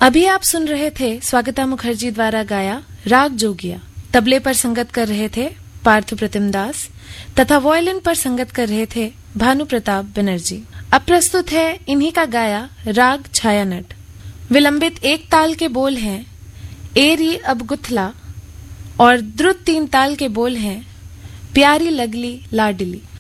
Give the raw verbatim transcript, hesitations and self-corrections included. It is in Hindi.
अभी आप सुन रहे थे स्वागता मुखर्जी द्वारा गाया राग जोगिया। तबले पर संगत कर रहे थे पार्थ प्रतिम दास तथा वॉयलिन पर संगत कर रहे थे भानु प्रताप बनर्जी। अब प्रस्तुत है इन्हीं का गाया राग छायानट। विलंबित एक ताल के बोल हैं एरी अब गुथला और द्रुत तीन ताल के बोल हैं प्यारी लगली लाडली।